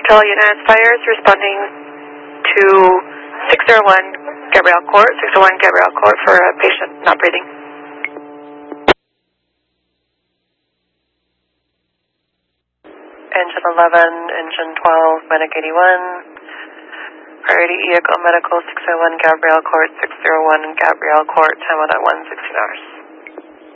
Control Unit Fires responding to 601 Gabrielle Court, 601 Gabrielle Court for a patient not breathing. Engine 11, Engine 12, Medic 81. Priority Vehicle Medical 601 Gabrielle Court, 601 Gabrielle Court, time on at 1, 16 hours.